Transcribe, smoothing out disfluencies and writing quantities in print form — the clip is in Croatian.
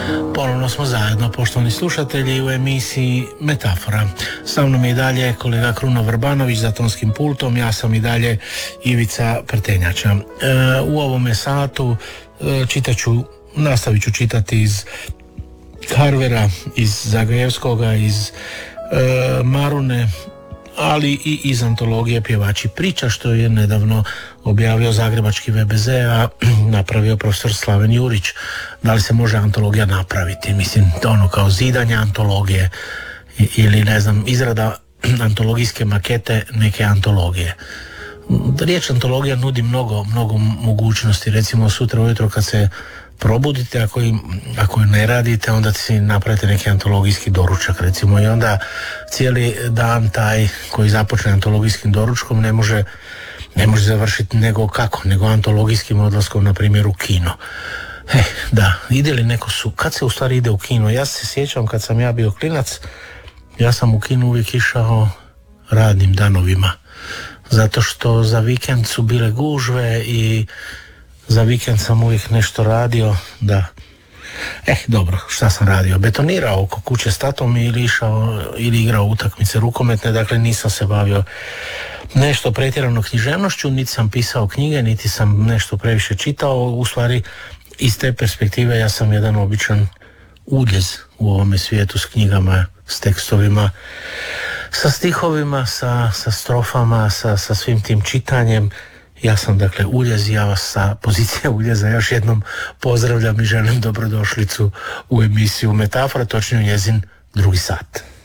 Ponovno smo zajedno, poštovani slušatelji, u emisiji Metafora. Sa mnom je i dalje kolega Kruno Vrbanović za tonskim pultom, ja sam i dalje Ivica Prtenjača. U ovome satu nastavit ću čitati iz Carvera, iz Zagajevskoga, iz Marune, ali i iz antologije Pjevači priča, što je nedavno objavio zagrebački VBZ, a napravio profesor Slaven Jurić. Da li se može antologija napraviti? Mislim, ono kao zidanje antologije ili ne znam, izrada antologijske makete neke antologije. Riječ antologija nudi mnogo mogućnosti. Recimo sutra ujutro kad se probudite, ako ne radite, onda si napravite neki antologijski doručak recimo, i onda cijeli dan taj koji započne antologijskim doručkom ne može završiti nego antologijskim odlaskom, na primjer, u kino. Da, ide li neko kad se u stvari ide u kino? Ja se sjećam kad sam ja bio klinac, ja sam u kinu uvijek išao radnim danovima, zato što za vikend su bile gužve i za vikend sam uvijek nešto radio, da. Dobro, šta sam radio? Betonirao oko kuće s tatom ili igrao utakmice rukometne, dakle nisam se bavio nešto pretjerano književnošću, niti sam pisao knjige, niti sam nešto previše čitao. U stvari, iz te perspektive ja sam jedan običan uljez u ovome svijetu s knjigama, s tekstovima, sa stihovima, sa strofama, sa svim tim čitanjem. Ja sam dakle uljez i ja vas sa pozicije uljeza još jednom pozdravljam i želim dobrodošlicu u emisiju Metafora, točnije njezin drugi sat.